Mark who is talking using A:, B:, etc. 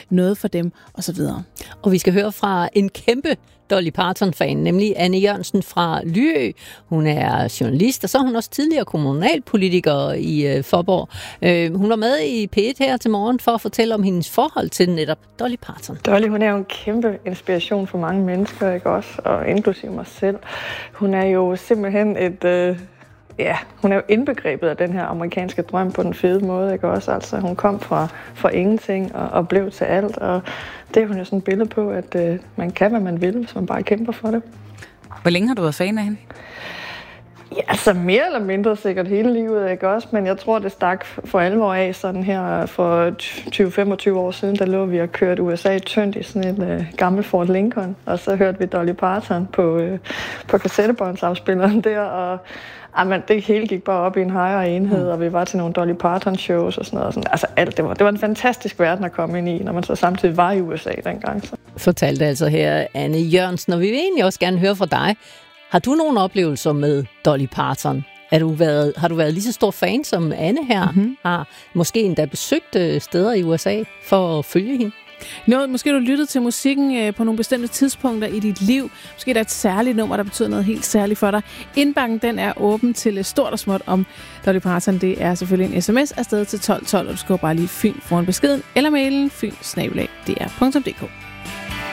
A: noget for dem osv.
B: Og vi skal høre fra en kæmpe Dolly Parton-fan, nemlig Anne Jørgensen fra Lyø. Hun er journalist, og så er hun også tidligere kommunalpolitiker i Faaborg. Hun var med i P1 her til morgen for at fortælle om hendes forhold til netop Dolly Parton.
C: Dolly, hun er jo en kæmpe inspiration for mange mennesker, ikke også? Og inklusive mig selv. Hun er jo simpelthen hun er jo indbegrebet af den her amerikanske drøm på den fede måde, ikke også? Altså, hun kom fra ingenting og blev til alt, og det er hun jo sådan et billede på, at man kan, hvad man vil, hvis man bare kæmper for det.
D: Hvor længe har du været fan af hende?
C: Ja, altså mere eller mindre sikkert hele livet, ikke også? Men jeg tror, det stak for alvor af sådan her for 20-25 år siden, der lå vi og kørte USA tyndt i sådan et gammel Ford Lincoln, og så hørte vi Dolly Parton på kassettebåndsafspilleren der, og det hele gik bare op i en højere enhed, og vi var til nogle Dolly Parton-shows og sådan noget. Altså alt, det var en fantastisk verden at komme ind i, når man så samtidig var i USA dengang. Så.
B: Fortalte altså her Anne Jørgensen, og vi vil egentlig også gerne høre fra dig. Har du nogle oplevelser med Dolly Parton? Har du været lige så stor fan som Anne her? Har måske endda besøgt steder i USA for at følge hende?
A: Måske du lyttet til musikken på nogle bestemte tidspunkter i dit liv. Måske er der et særligt nummer, der betyder noget helt særligt for dig. Indbakken den er åben til stort og småt om Dolly Parton. Det er selvfølgelig en sms afsted til 1212, og du skal bare lige Fyn foran beskeden, eller mailen fyn@dr.dk.